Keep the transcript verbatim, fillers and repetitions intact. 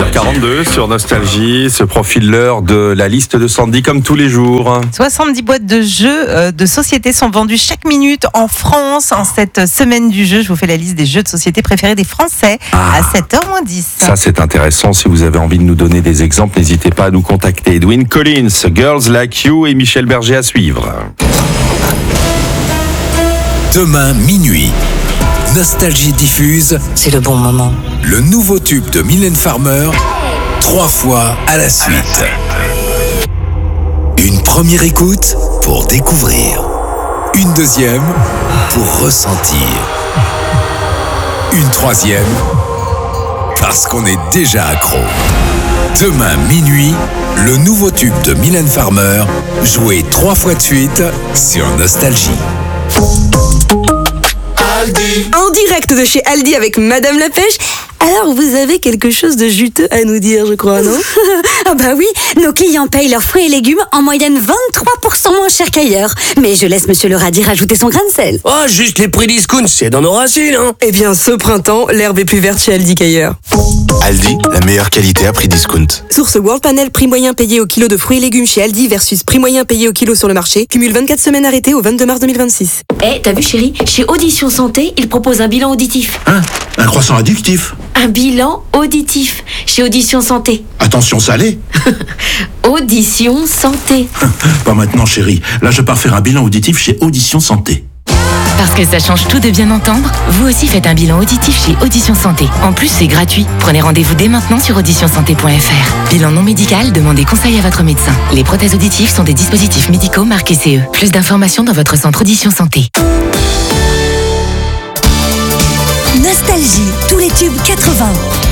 heures quarante-deux sur Nostalgie, se profile l'heure de la liste de Sandy comme tous les jours. soixante-dix boîtes de jeux euh, de société sont vendues chaque minute en France. En cette semaine du jeu, je vous fais la liste des jeux de société préférés des Français Ah. à sept heures moins dix. Ça c'est intéressant, si vous avez envie de nous donner des exemples, n'hésitez pas à nous contacter. Edwin Collins, Girls Like You et Michel Berger à suivre. Demain minuit, Nostalgie diffuse C'est le bon moment. le nouveau tube de Mylène Farmer, trois fois à la suite. Une première écoute pour découvrir. Une deuxième pour ressentir. Une troisième parce qu'on est déjà accro. Demain minuit, le nouveau tube de Mylène Farmer, joué trois fois de suite sur Nostalgie. En direct de chez Aldi avec Madame la Pêche. Alors, vous avez quelque chose de juteux à nous dire, je crois, non? Ah bah oui, nos clients payent leurs fruits et légumes en moyenne vingt-trois pour cent moins cher qu'ailleurs. Mais je laisse Monsieur le radis rajouter son grain de sel. Oh, juste les prix discount, c'est dans nos racines, hein. Eh bien, ce printemps, l'herbe est plus verte chez Aldi qu'ailleurs. Aldi, la meilleure qualité à prix discount. Source World Panel, prix moyen payé au kilo de fruits et légumes chez Aldi versus prix moyen payé au kilo sur le marché. Cumule vingt-quatre semaines arrêtées au vingt-deux mars deux mille vingt-six. Eh, t'as vu chérie, chez Audition Santé, ils proposent un bilan auditif. Hein? Un croissant addictif. Un bilan auditif chez Audition Santé. Attention salé. Audition Santé. Pas maintenant chérie. Là je pars faire un bilan auditif chez Audition Santé. Parce que ça change tout de bien entendre, vous aussi faites un bilan auditif chez Audition Santé. En plus, c'est gratuit. Prenez rendez-vous dès maintenant sur audition santé point f r. Bilan non médical, demandez conseil à votre médecin. Les prothèses auditives sont des dispositifs médicaux marqués C E. Plus d'informations dans votre centre Audition Santé. Nostalgie, tous les tubes quatre-vingts.